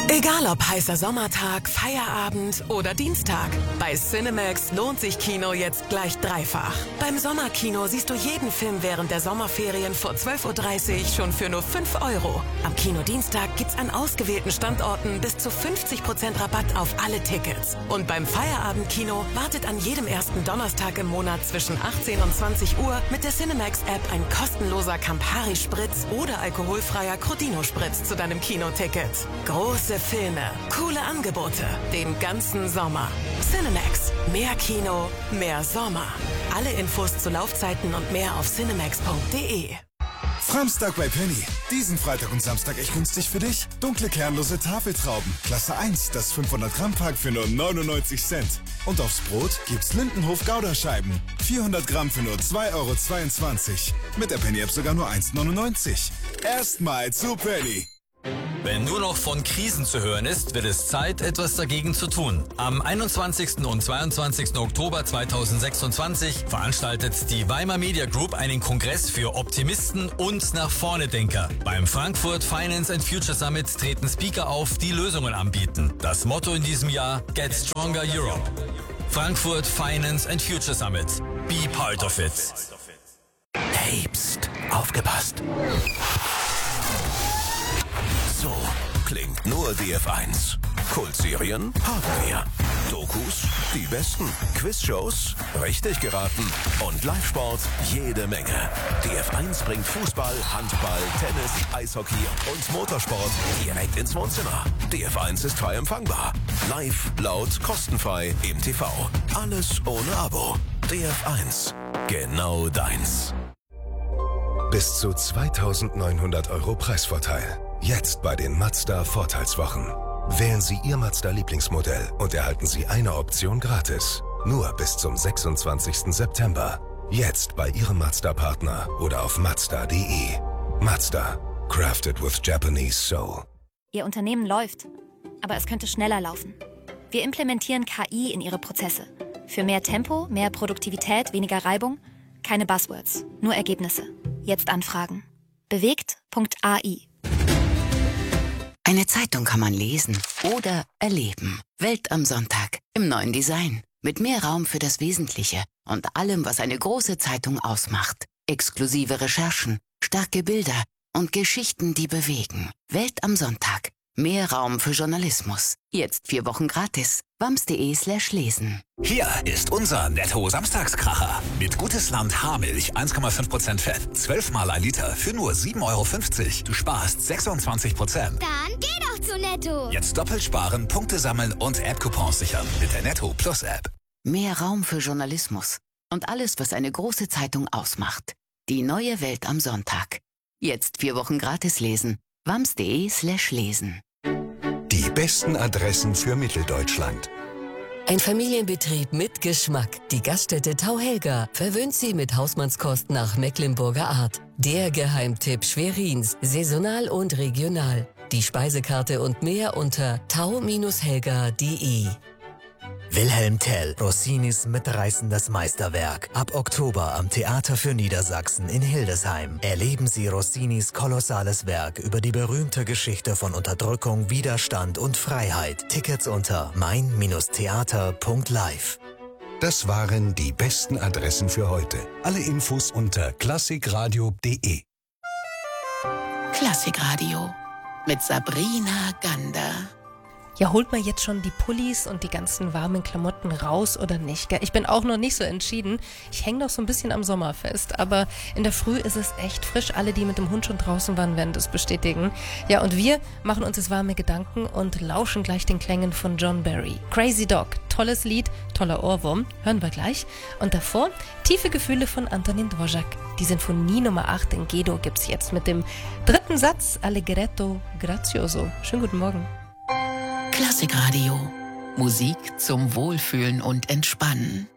Egal ob heißer Sommertag, Feierabend oder Dienstag. Bei Cinemax lohnt sich Kino jetzt gleich dreifach. Beim Sommerkino siehst du jeden Film während der Sommerferien vor 12:30 Uhr schon für nur 5 €. Am Kinodienstag gibt's an ausgewählten Standorten bis zu 50% Rabatt auf alle Tickets. Und beim Feierabendkino wartet an jedem ersten Donnerstag im Monat zwischen 18 und 20 Uhr mit der Cinemax-App ein kostenloser Campari-Spritz oder alkoholfreier Crodino-Spritz zu deinem Kinoticket. Große Filme, coole Angebote, den ganzen Sommer. Cinemax. Mehr Kino, mehr Sommer. Alle Infos zu Laufzeiten und mehr auf cinemax.de. Framstag bei Penny. Diesen Freitag und Samstag echt günstig für dich. Dunkle kernlose Tafeltrauben. Klasse 1, das 500 Gramm Pack für nur 99 Cent. Und aufs Brot gibt's Lindenhof Gouda-Scheiben. 400 Gramm für nur 2,22 €. Mit der Penny-App sogar nur 1,99 €. Erstmal zu Penny. Wenn nur noch von Krisen zu hören ist, wird es Zeit, etwas dagegen zu tun. Am 21. und 22. Oktober 2026 veranstaltet die Weimar Media Group einen Kongress für Optimisten und Nach-Vorne-Denker. Beim Frankfurt Finance and Future Summit treten Speaker auf, die Lösungen anbieten. Das Motto in diesem Jahr: Get Stronger Europe. Frankfurt Finance and Future Summit. Be part of it. Hey, pst, aufgepasst. So klingt nur DF1. Kultserien haben wir. Dokus, die besten. Quizshows, richtig geraten. Und Live-Sport, jede Menge. DF1 bringt Fußball, Handball, Tennis, Eishockey und Motorsport direkt ins Wohnzimmer. DF1 ist frei empfangbar. Live, laut, kostenfrei im TV. Alles ohne Abo. DF1. Genau deins. Bis zu 2.900 € Preisvorteil. Jetzt bei den Mazda Vorteilswochen. Wählen Sie Ihr Mazda-Lieblingsmodell und erhalten Sie eine Option gratis. Nur bis zum 26. September. Jetzt bei Ihrem Mazda-Partner oder auf Mazda.de. Mazda. Crafted with Japanese soul. Ihr Unternehmen läuft, aber es könnte schneller laufen. Wir implementieren KI in Ihre Prozesse. Für mehr Tempo, mehr Produktivität, weniger Reibung. Keine Buzzwords, nur Ergebnisse. Jetzt anfragen. Bewegt.ai. Eine Zeitung kann man lesen oder erleben. Welt am Sonntag im neuen Design. Mit mehr Raum für das Wesentliche und allem, was eine große Zeitung ausmacht. Exklusive Recherchen, starke Bilder und Geschichten, die bewegen. Welt am Sonntag. Mehr Raum für Journalismus. Jetzt 4 Wochen gratis. wams.de/lesen. Hier ist unser Netto-Samstagskracher. Mit Gutes Land Haarmilch 1,5% Fett. 12 mal ein Liter für nur 7,50 €. Du sparst 26%. Dann geh doch zu Netto. Jetzt doppelt sparen, Punkte sammeln und App-Coupons sichern mit der Netto Plus App. Mehr Raum für Journalismus und alles, was eine große Zeitung ausmacht. Die neue Welt am Sonntag. Jetzt 4 Wochen gratis lesen. wams.de/lesen. Die besten Adressen für Mitteldeutschland. Ein Familienbetrieb mit Geschmack. Die Gaststätte Tauhelga verwöhnt Sie mit Hausmannskost nach Mecklenburger Art. Der Geheimtipp Schwerins, saisonal und regional. Die Speisekarte und mehr unter tau-helga.de. Wilhelm Tell, Rossinis mitreißendes Meisterwerk. Ab Oktober am Theater für Niedersachsen in Hildesheim erleben Sie Rossinis kolossales Werk über die berühmte Geschichte von Unterdrückung, Widerstand und Freiheit. Tickets unter mein-theater.live. Das waren die besten Adressen für heute. Alle Infos unter klassikradio.de. Klassikradio mit Sabrina Gander. Ja, holt man jetzt schon die Pullis und die ganzen warmen Klamotten raus oder nicht? Gell? Ich bin auch noch nicht so entschieden. Ich hänge noch so ein bisschen am Sommer fest, aber in der Früh ist es echt frisch. Alle, die mit dem Hund schon draußen waren, werden das bestätigen. Ja, und wir machen uns jetzt warme Gedanken und lauschen gleich den Klängen von John Barry. Crazy Dog, tolles Lied, toller Ohrwurm, hören wir gleich. Und davor Tiefe Gefühle von Antonin Dvořák. Die Sinfonie Nummer 8 in G-Dur gibt's jetzt mit dem 3. Satz Allegretto Grazioso. Schönen guten Morgen. Klassikradio. Musik zum Wohlfühlen und Entspannen.